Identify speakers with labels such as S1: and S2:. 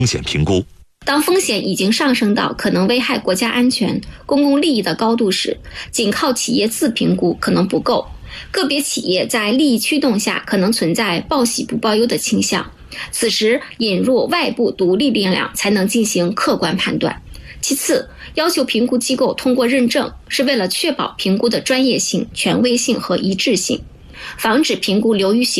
S1: 风险评估。
S2: 当风险已经上升到可能危害国家安全、公共利益的高度时，仅靠企业自评估可能不够，个别企业在利益驱动下可能存在报喜不报忧的倾向，此时引入外部独立力量才能进行客观判断。其次，要求评估机构通过认证，是为了确保评估的专业性、权威性和一致性，防止评估流于形